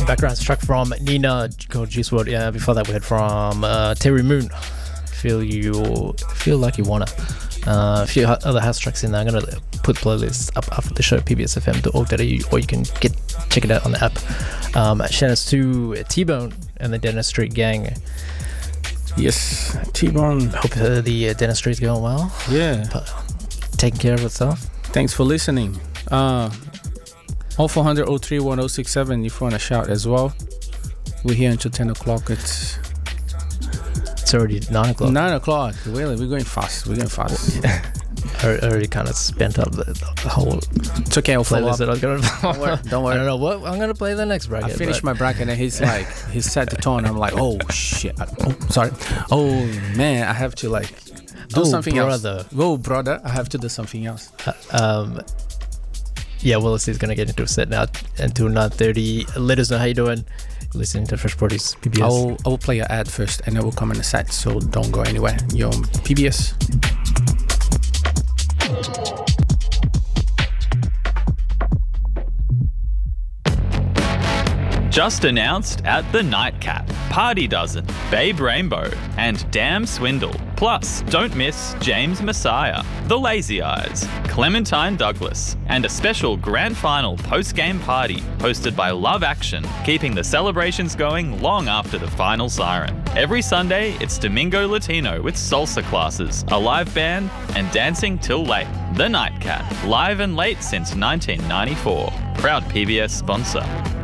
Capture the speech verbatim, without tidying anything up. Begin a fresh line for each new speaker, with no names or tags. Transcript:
Background track from Nina called Juice world. Yeah, before that we had from uh, Terry Moon. Feel you feel like you wanna. Uh, a few other house tracks in there. I'm gonna put playlists up after the show, p b s f m dot org dot a u, or you can get check it out on the app. Um, shout outs to T-Bone and the Dennis Street Gang.
Yes, T-Bone.
Hope uh, the uh, Dennis Street's going well.
Yeah,
But taking care of itself.
thanks for listening. Uh, oh four hundred oh three one oh six seven if you want to shout as well. We're here until ten o'clock. It's
It's already nine o'clock.
nine o'clock. Really, we're going fast. We're going fast.
I already kind of spent up the, the whole
It's okay. I'll follow
playlist
up.
that I was gonna.
Don't worry. Don't
I
worry.
don't know what I'm gonna play the next bracket.
I finished
but-
my bracket and he's like, he set the tone. I'm like, oh shit. Oh, sorry. Oh man, I have to like do
Oh,
something
brother.
else. Oh brother, I have to do something else.
Uh, um, yeah, Willis is gonna get into a set now until nine thirty. Let us know how you doing. Listening to Fresh Parties P B S.
I'll I will play your ad first and then we'll come in the set. So don't go anywhere. You're on P B S.
Just announced at the Nightcap, Party Dozen, Babe Rainbow, and Damn Swindle. Plus, don't miss James Messiah, The Lazy Eyes, Clementine Douglas, and a special grand final post-game party hosted by Love Action, keeping the celebrations going long after the final siren. Every Sunday, it's Domingo Latino with salsa classes, a live band, and dancing till late. The Nightcap, live and late since nineteen ninety-four. Proud P B S sponsor.